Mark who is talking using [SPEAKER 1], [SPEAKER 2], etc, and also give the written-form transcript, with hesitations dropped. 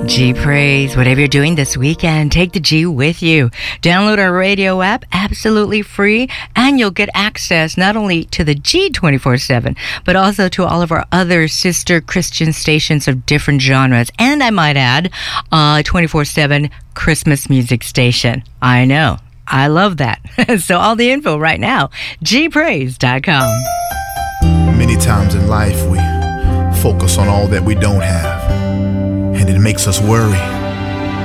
[SPEAKER 1] G Praise. Whatever you're doing this weekend, take the G with you. Download our radio app, absolutely free, and you'll get access not only to the G 24/7, but also to all of our other sister Christian stations of different genres. And I might add, 24/7 Christmas music station. I know. I love that. So all the info right now, gpraise.com.
[SPEAKER 2] Many times in life we focus on all that we don't have, and it makes us worry.